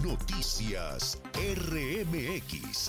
Noticias RMX.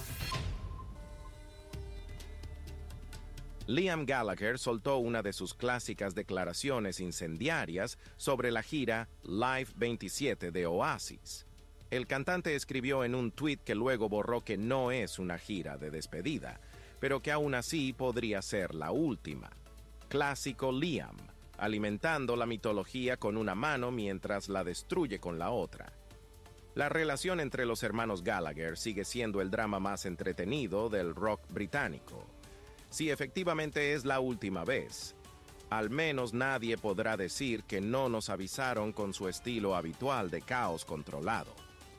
Liam Gallagher soltó una de sus clásicas declaraciones incendiarias sobre la gira Live 27 de Oasis. El cantante escribió en un tuit que luego borró que no es una gira de despedida, pero que aún así podría ser la última. Clásico Liam, alimentando la mitología con una mano mientras la destruye con la otra. La relación entre los hermanos Gallagher sigue siendo el drama más entretenido del rock británico. Si efectivamente es la última vez, al menos nadie podrá decir que no nos avisaron con su estilo habitual de caos controlado.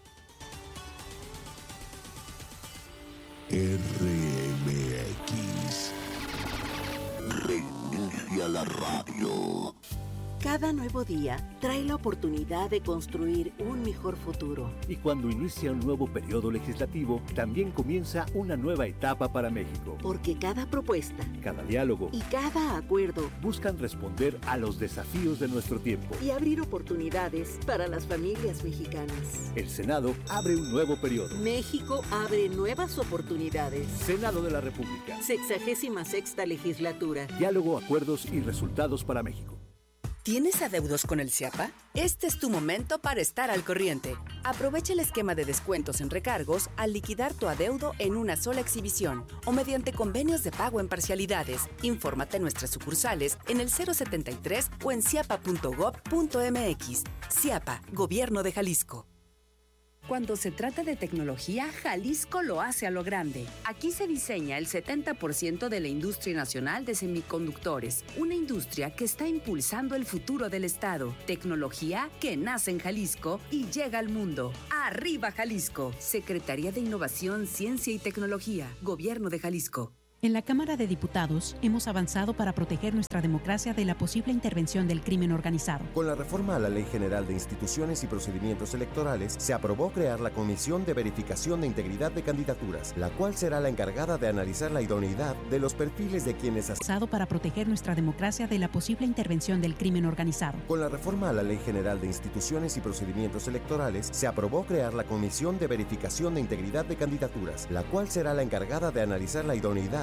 RMX. Reinicia la radio. Cada nuevo día trae la oportunidad de construir un mejor futuro. Y cuando inicia un nuevo periodo legislativo, también comienza una nueva etapa para México. Porque cada propuesta, cada diálogo y cada acuerdo buscan responder a los desafíos de nuestro tiempo y abrir oportunidades para las familias mexicanas. El Senado abre un nuevo periodo. México abre nuevas oportunidades. Senado de la República. 66ª legislatura. Diálogo, acuerdos y resultados para México. ¿Tienes adeudos con el CIAPA? Este es tu momento para estar al corriente. Aprovecha el esquema de descuentos en recargos al liquidar tu adeudo en una sola exhibición o mediante convenios de pago en parcialidades. Infórmate en nuestras sucursales en el 073 o en ciapa.gov.mx. CIAPA, Gobierno de Jalisco. Cuando se trata de tecnología, Jalisco lo hace a lo grande. Aquí se diseña el 70% de la industria nacional de semiconductores, una industria que está impulsando el futuro del estado. Tecnología que nace en Jalisco y llega al mundo. ¡Arriba Jalisco! Secretaría de Innovación, Ciencia y Tecnología, Gobierno de Jalisco. En la Cámara de Diputados hemos avanzado para proteger nuestra democracia de la posible intervención del crimen organizado. Con la reforma a la Ley General de Instituciones y Procedimientos Electorales, se aprobó crear la Comisión de Verificación de Integridad de Candidaturas, la cual será la encargada de analizar la idoneidad de los perfiles de quienes avanzado para proteger nuestra democracia de la posible intervención del crimen organizado. Con la reforma a la Ley General de Instituciones y Procedimientos Electorales, se aprobó crear la Comisión de Verificación de Integridad de Candidaturas, la cual será la encargada de analizar la idoneidad